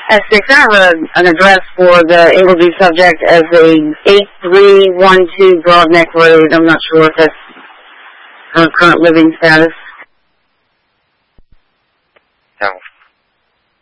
S6, I have an address for the Inglesby subject as a 8312 Broadneck Road. I'm not sure if that's her current living status.